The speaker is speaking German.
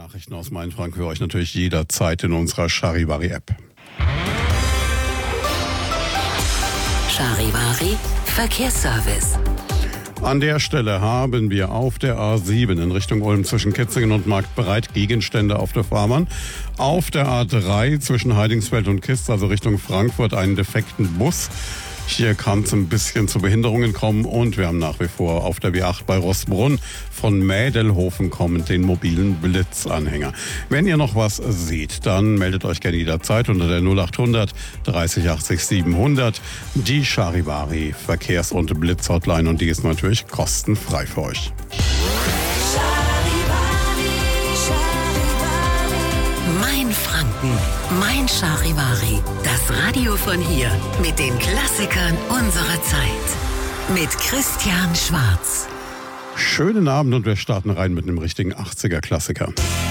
Nachrichten aus Mainfranken für euch natürlich jederzeit in unserer Charivari-App. Charivari Verkehrsservice. An der Stelle haben wir auf der A7 in Richtung Ulm zwischen Kitzingen und Marktbereit Gegenstände auf der Fahrbahn. Auf der A3 zwischen Heidingsfeld und Kist, also Richtung Frankfurt, einen defekten Bus. Hier kann es ein bisschen zu Behinderungen kommen und wir haben nach wie vor auf der B8 bei Rossbrunn von Mädelhofen kommend den mobilen Blitzanhänger. Wenn ihr noch was seht, dann meldet euch gerne jederzeit unter der 0800 30 80 700, die Charivari Verkehrs- und Blitzhotline, und die ist natürlich kostenfrei für euch. Mainfranken, mein Charivari. Das Radio von hier mit den Klassikern unserer Zeit. Mit Christian Schwarz. Schönen Abend und wir starten rein mit einem richtigen 80er-Klassiker.